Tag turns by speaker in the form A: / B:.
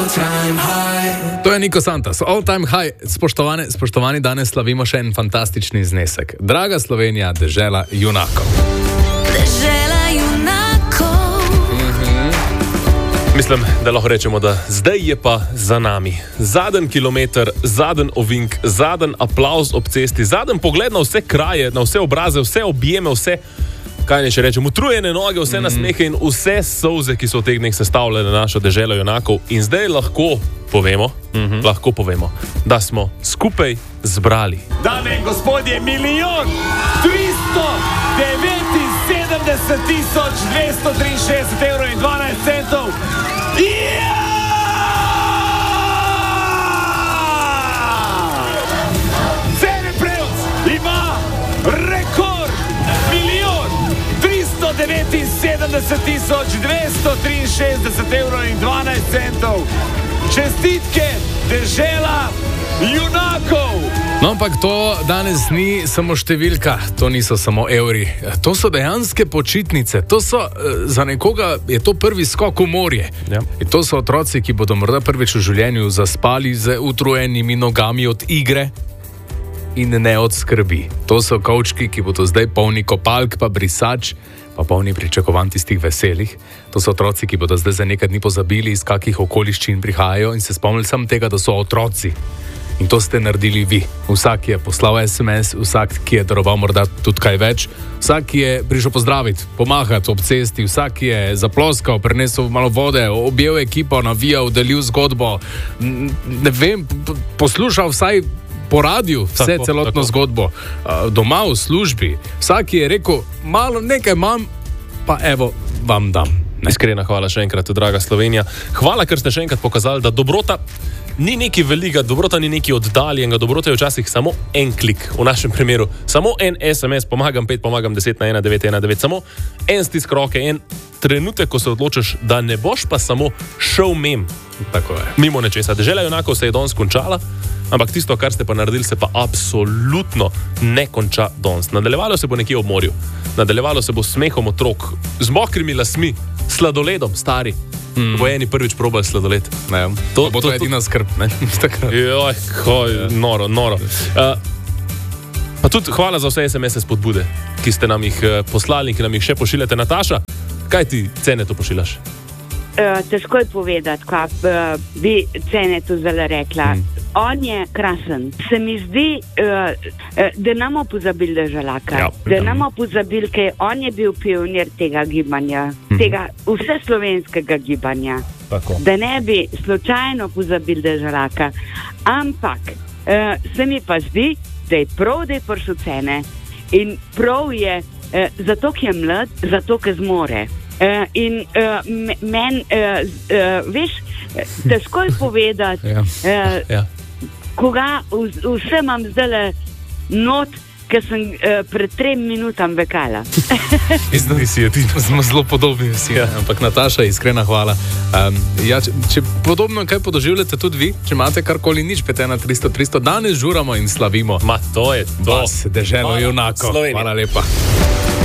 A: To je Niko Santos, All Time High. Spoštovani, danes slavimo še en fantastični znesek. Draga Slovenija, dežela junakov.
B: Dežela junakov.
C: Mislim, da lahko rečemo, da zdaj je pa za nami. Zadnji kilometer, zadnji ovink, zadnji aplavz ob cesti, zadnji pogled na vse kraje, na vse obraze, vse objeme, vse, kaj ne še rečem, utrujene noge, vse nasmehe in vse solze, ki so v teh dneh sestavljene našo deželo junakov. In zdaj lahko povemo, da smo skupaj zbrali.
D: Dame in gospodje, 1.379.263 evrov in 12 centov. Cene Prevc ima rekord 1.379.263 evrov in 12 centov. Čestitke, dežela junakov!
A: No, ampak to danes ni samo številka, to niso samo evri, to so dejanske počitnice, to so, za nekoga je to prvi skok v morje.
C: Ja.
A: In to so otroci, ki bodo morda prvič v življenju zaspali z utrujenimi nogami od igre in ne od skrbi. To so kovčki, ki bodo zdaj polni kopalk pa brisač, pa polni pričakovanj tistih veselih. To so otroci, ki bodo zdaj za nekaj dni pozabili, iz kakih okoliščin prihajajo in se spomnili samo tega, da so otroci. In to ste naredili vi. Vsak je poslal SMS, vsak, ki je daroval morda tudi kaj več, vsak je prišel pozdraviti, pomahati ob cesti, vsak je zaploskal, prinesel malo vode, objel ekipo, navijal, delil zgodbo, ne vem, poslušal vsaj po radiju celotno zgodbo, doma v službi. Vsak je rekel, malo nekaj imam, pa evo, vam dam.
C: Iskrena hvala še enkrat, draga Slovenija. Hvala, ker ste še enkrat pokazali, da dobrota ni nekaj velikega, dobrota ni nekaj oddaljenega, dobrota je včasih samo en klik, v našem primeru. Samo en SMS, pomagam 5, pomagam 10 na 1919, samo en stisk roke, en trenutek, ko se odločiš, da ne boš pa samo šel
A: Tako je.
C: mimo nečesa. Dežela junakov se je danes končala, ampak tisto, kar ste pa naredili, se pa absolutno ne konča danes. Nadaljevalo se bo nekje ob morju, nadaljevalo se bo s smehom otrok, z mokrimi lasmi, sladoledom, stari. Bo eni prvič probali sladoled.
A: To je edina skrb, ne?
C: Joj, noro. Pa tudi hvala za vse SMS-e spodbude, ki ste nam jih poslali in ki nam jih še pošiljate. Nataša, kaj ti Cenetu pošiljaš?
E: Težko je povedati, kaj bi Cenetu zdaj rekla. On je krasen. Se mi zdi, da namo pozabili deželaka. Da namo pozabili, ker on je bil pionir tega gibanja, tega vseslovenskega gibanja.
C: Tako.
E: Da ne bi slučajno pozabili deželaka. Ampak se mi pa zdi, da je prav, da je prišel Cene. In prav je, zato, ker je mlad, zato, ker zmore. In veš, težko je povedati, koga vse imam zdaj not, ker sem pred 3 minutami vekala.
A: Zdaj si je, ti smo zelo podobni vsi. Ampak Nataša, iskrena hvala. Če podobno kaj podoživljate tudi vi, če imate karkoli nič, 51300, danes žuramo in slavimo.
C: To je to.
A: Vas, deželo junakov. Hvala lepa.